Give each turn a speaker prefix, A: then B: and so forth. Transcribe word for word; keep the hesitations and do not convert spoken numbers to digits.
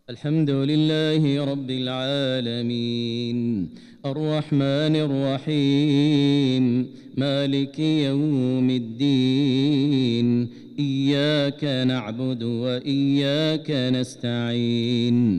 A: الحمد لله رب العالمين الرحمن الرحيم مالك يوم الدين إياك نعبد وإياك نستعين